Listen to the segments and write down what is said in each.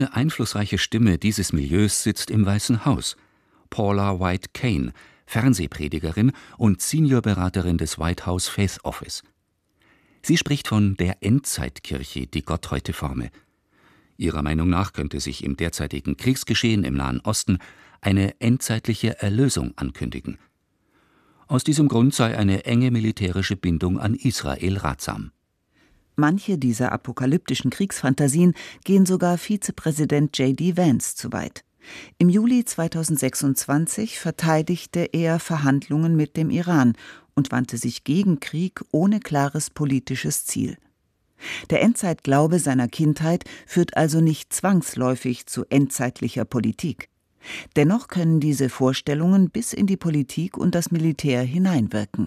Eine einflussreiche Stimme dieses Milieus sitzt im Weißen Haus. Paula White Cain, Fernsehpredigerin und Seniorberaterin des White House Faith Office. Sie spricht von der Endzeitkirche, die Gott heute forme. Ihrer Meinung nach könnte sich im derzeitigen Kriegsgeschehen im Nahen Osten eine endzeitliche Erlösung ankündigen. Aus diesem Grund sei eine enge militärische Bindung an Israel ratsam. Manche dieser apokalyptischen Kriegsfantasien gehen sogar Vizepräsident J.D. Vance zu weit. Im Juli 2026 verteidigte er Verhandlungen mit dem Iran und wandte sich gegen Krieg ohne klares politisches Ziel. Der Endzeitglaube seiner Kindheit führt also nicht zwangsläufig zu endzeitlicher Politik. Dennoch können diese Vorstellungen bis in die Politik und das Militär hineinwirken.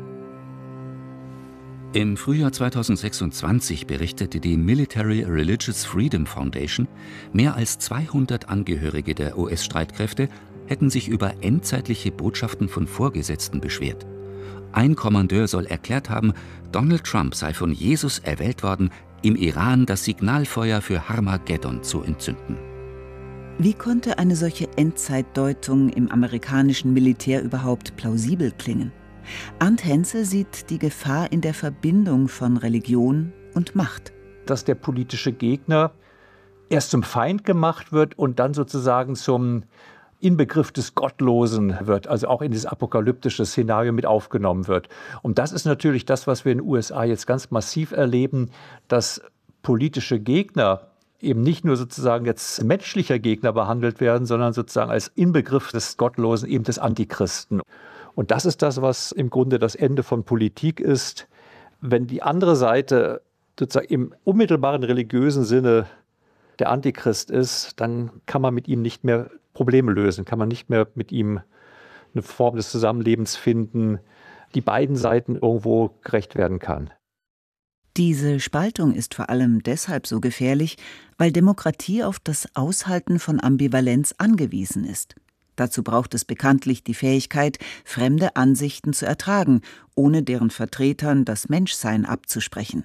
Im Frühjahr 2026 berichtete die Military Religious Freedom Foundation, mehr als 200 Angehörige der US-Streitkräfte hätten sich über endzeitliche Botschaften von Vorgesetzten beschwert. Ein Kommandeur soll erklärt haben, Donald Trump sei von Jesus erwählt worden, im Iran das Signalfeuer für Harmageddon zu entzünden. Wie konnte eine solche Endzeitdeutung im amerikanischen Militär überhaupt plausibel klingen? Arndt Henze sieht die Gefahr in der Verbindung von Religion und Macht. Dass der politische Gegner erst zum Feind gemacht wird und dann sozusagen zum Inbegriff des Gottlosen wird, also auch in dieses apokalyptische Szenario mit aufgenommen wird. Und das ist natürlich das, was wir in den USA jetzt ganz massiv erleben, dass politische Gegner eben nicht nur sozusagen jetzt menschlicher Gegner behandelt werden, sondern sozusagen als Inbegriff des Gottlosen, eben des Antichristen. Und das ist das, was im Grunde das Ende von Politik ist. Wenn die andere Seite sozusagen im unmittelbaren religiösen Sinne der Antichrist ist, dann kann man mit ihm nicht mehr Probleme lösen, kann man nicht mehr mit ihm eine Form des Zusammenlebens finden, die beiden Seiten irgendwo gerecht werden kann. Diese Spaltung ist vor allem deshalb so gefährlich, weil Demokratie auf das Aushalten von Ambivalenz angewiesen ist. Dazu braucht es bekanntlich die Fähigkeit, fremde Ansichten zu ertragen, ohne deren Vertretern das Menschsein abzusprechen.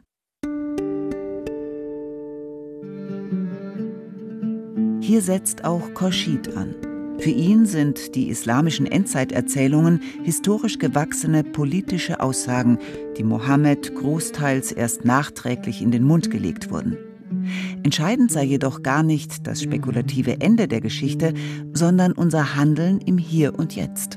Hier setzt auch Khorshid an. Für ihn sind die islamischen Endzeiterzählungen historisch gewachsene politische Aussagen, die Mohammed großteils erst nachträglich in den Mund gelegt wurden. Entscheidend sei jedoch gar nicht das spekulative Ende der Geschichte, sondern unser Handeln im Hier und Jetzt.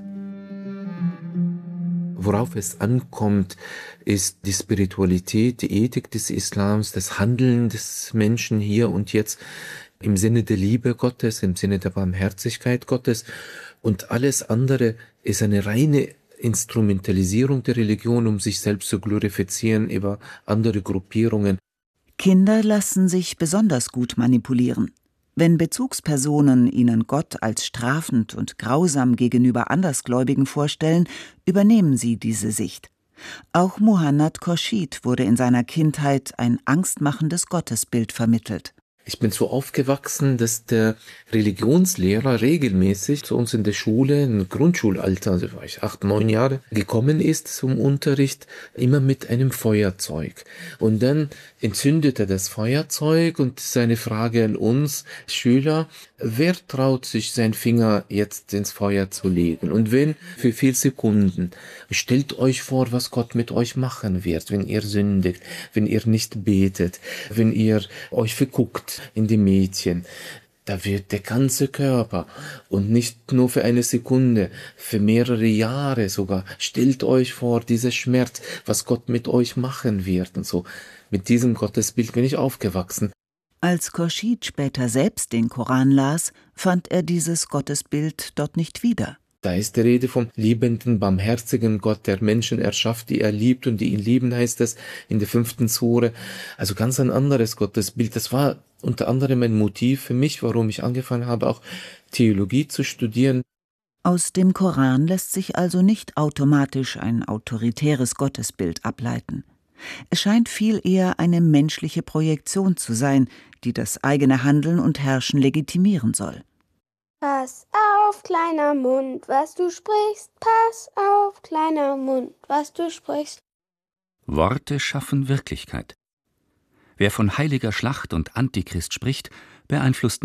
Worauf es ankommt, ist die Spiritualität, die Ethik des Islams, das Handeln des Menschen hier und jetzt im Sinne der Liebe Gottes, im Sinne der Barmherzigkeit Gottes. Und alles andere ist eine reine Instrumentalisierung der Religion, um sich selbst zu glorifizieren über andere Gruppierungen. Kinder lassen sich besonders gut manipulieren. Wenn Bezugspersonen ihnen Gott als strafend und grausam gegenüber Andersgläubigen vorstellen, übernehmen sie diese Sicht. Auch Muhannad Khorshid wurde in seiner Kindheit ein angstmachendes Gottesbild vermittelt. Ich bin so aufgewachsen, dass der Religionslehrer regelmäßig zu uns in der Schule, im Grundschulalter, also war ich 8, 9 Jahre, gekommen ist zum Unterricht, immer mit einem Feuerzeug. Und dann entzündet er das Feuerzeug und seine Frage an uns Schüler: Wer traut sich, seinen Finger jetzt ins Feuer zu legen? Und wenn, für viele Sekunden. Stellt euch vor, was Gott mit euch machen wird, wenn ihr sündigt, wenn ihr nicht betet, wenn ihr euch verguckt in die Mädchen. Da wird der ganze Körper, und nicht nur für eine Sekunde, für mehrere Jahre sogar. Stellt euch vor, dieser Schmerz, was Gott mit euch machen wird und so. Mit diesem Gottesbild bin ich aufgewachsen. Als Khorshid später selbst den Koran las, fand er dieses Gottesbild dort nicht wieder. Da ist die Rede vom liebenden, barmherzigen Gott, der Menschen erschafft, die er liebt und die ihn lieben, heißt es in der 5. Sure. Also ganz ein anderes Gottesbild. Das war unter anderem ein Motiv für mich, warum ich angefangen habe, auch Theologie zu studieren. Aus dem Koran lässt sich also nicht automatisch ein autoritäres Gottesbild ableiten. Es scheint viel eher eine menschliche Projektion zu sein, die das eigene Handeln und Herrschen legitimieren soll. Pass auf, kleiner Mund, was du sprichst. Pass auf, kleiner Mund, was du sprichst. Worte schaffen Wirklichkeit. Wer von heiliger Schlacht und Antichrist spricht, beeinflussten